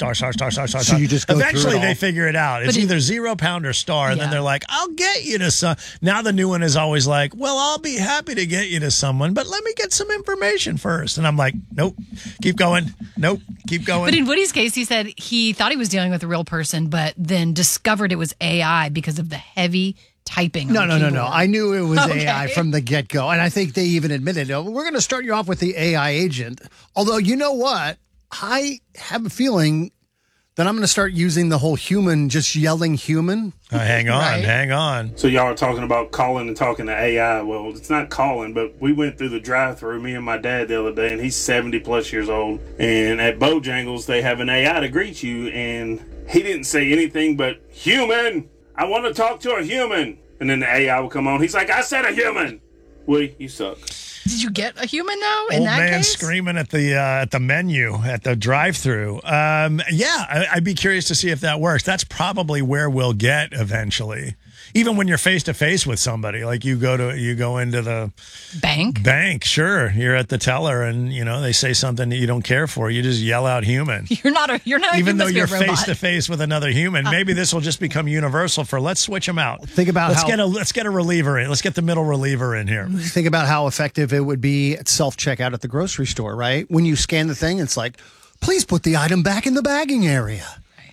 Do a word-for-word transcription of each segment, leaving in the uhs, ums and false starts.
star, star, star, star, star. So you just go Eventually, through it they all. figure it out. It's But it- either zero, pound, or star, and Yeah. then they're like, "I'll get you to some." Now the new one is always like, "Well, I'll be happy to get you to someone, but let me get some information first." And I'm like, "Nope, keep going. Nope, keep going." But in Woody's case, he said he thought he was dealing with a real person, but then discovered it was A I because of the heavy typing. on No, the no, no, no. keyboard. I knew it was Okay. A I from the get-go. And I think they even admitted, oh, we're going to start you off with the A I agent. Although, you know what? I have a feeling that I'm going to start using the whole human, just yelling human. Uh, hang on, Right. hang on. So y'all are talking about calling and talking to A I. Well, it's not calling, but we went through the drive-through, me and my dad the other day, and he's seventy plus years old. And at Bojangles, they have an A I to greet you, and he didn't say anything but, "Human, I want to talk to a human." And then the A I will come on. He's like, "I said a human." Woody, you suck. Did you get a human though? In Old that man case? screaming at the uh, at the menu at the drive-through. Um, yeah, I, I'd be curious to see if that works. That's probably where we'll get eventually. Even when you're face to face with somebody, like you go to you go into the Bank. bank, sure, you're at the teller, and you know they say something that you don't care for. You just yell out "human." You're not a. You're not. Even you though must be you're a robot. face to face with another human, maybe this will just become universal. For let's switch them out. Think about let's how- get a let's get a reliever in. Let's get the middle reliever in here. Think about how effective it would be at self-checkout at the grocery store, right? When you scan the thing, it's like, please put the item back in the bagging area.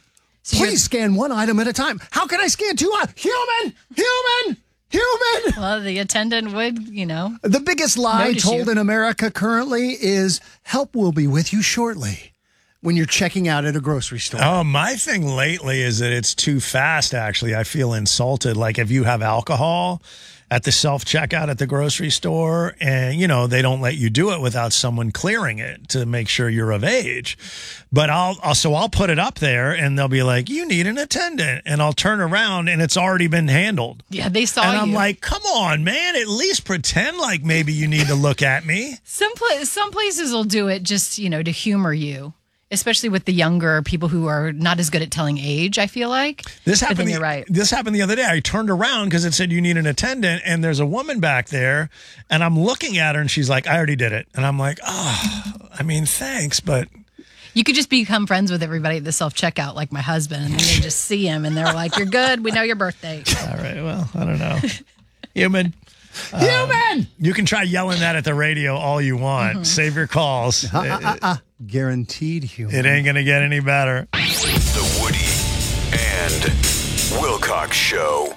So you're- Please scan one item at a time. How can I scan two items? Human! Human! Human! Well, the attendant would, you know. The biggest lie Notice told you. in America currently is help will be with you shortly when you're checking out at a grocery store. Oh, my thing lately is that it's too fast, actually. I feel insulted. Like if you have alcohol at the self-checkout at the grocery store and, you know, they don't let you do it without someone clearing it to make sure you're of age. But I'll, I'll so I'll put it up there and they'll be like, you need an attendant. And I'll turn around and it's already been handled. Yeah, they saw And you. I'm like, come on, man, at least pretend like maybe you need to look at me. Some pla- some places will do it just, you know, to humor you, especially with the younger people who are not as good at telling age, I feel like. This But happened. then The, you're right. This happened the other day. I turned around because it said you need an attendant, and there's a woman back there, and I'm looking at her, and she's like, "I already did it," and I'm like, "Oh, I mean, thanks, but." You could just become friends with everybody at the self-checkout, like my husband, and then they just see him, and they're like, you're good. We know your birthday. All right, well, I don't know. Human. Human! You can try yelling that at the radio all you want. Mm-hmm. Save your calls. Uh, uh, uh, uh. Guaranteed human. It ain't going to get any better. The Woody and Wilcox Show.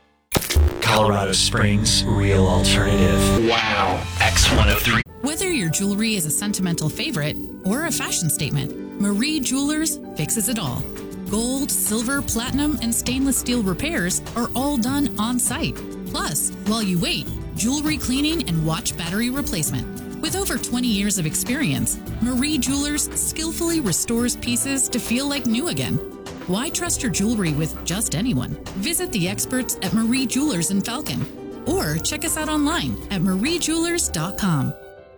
Colorado Springs Real Alternative. Wow. X one oh three. Whether your jewelry is a sentimental favorite or a fashion statement, Marie Jewelers fixes it all. Gold, silver, platinum, and stainless steel repairs are all done on site. Plus, while you wait, jewelry cleaning and watch battery replacement. With over twenty years of experience, Marie Jewelers skillfully restores pieces to feel like new again. Why trust your jewelry with just anyone? Visit the experts at Marie Jewelers in Falcon or check us out online at marie jewelers dot com.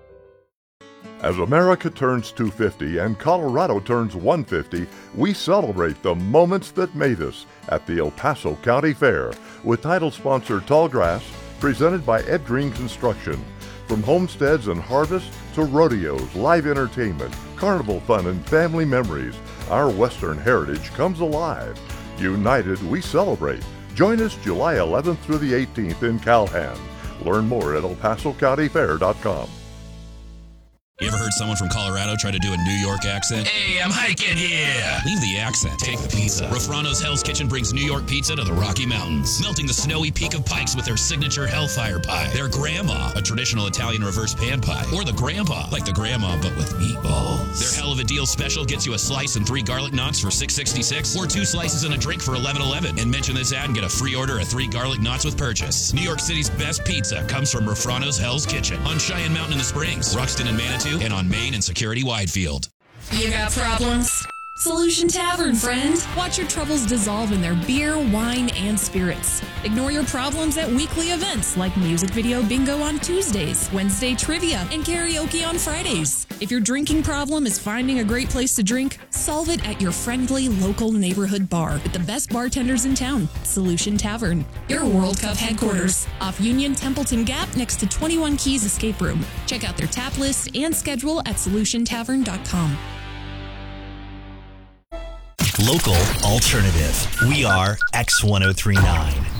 As America turns two hundred fifty and Colorado turns one hundred fifty, we celebrate the moments that made us at the El Paso County Fair with title sponsor Tallgrass, presented by Ed Green Construction. From homesteads and harvests to rodeos, live entertainment, carnival fun, and family memories, our Western heritage comes alive. United, we celebrate. Join us July eleventh through the eighteenth in Calhan. Learn more at el paso county fair dot com. You ever heard someone from Colorado try to do a New York accent? Hey, I'm hiking here. Leave the accent. Take the pizza. Rafrano's Hell's Kitchen brings New York pizza to the Rocky Mountains, melting the snowy peak of Pikes with their signature Hellfire Pie, their Grandma, a traditional Italian reverse pan pie, or the Grandpa, like the Grandma but with meatballs. Their Hell of a Deal special gets you a slice and three garlic knots for six sixty-six, or two slices and a drink for eleven eleven. And mention this ad and get a free order of three garlic knots with purchase. New York City's best pizza comes from Rafrano's Hell's Kitchen on Cheyenne Mountain in the Springs, Ruxton and Manitou, and on Main and Security Widefield. You got problems? Solution Tavern, friend. Watch your troubles dissolve in their beer, wine, and spirits. Ignore your problems at weekly events like music video bingo on Tuesdays, Wednesday trivia, and karaoke on Fridays. If your drinking problem is finding a great place to drink, solve it at your friendly local neighborhood bar with the best bartenders in town. Solution Tavern, your World Cup headquarters, off Union Templeton Gap next to twenty-one Keys Escape Room. Check out their tap list and schedule at solution tavern dot com. Local alternative. We are X ten thirty-nine.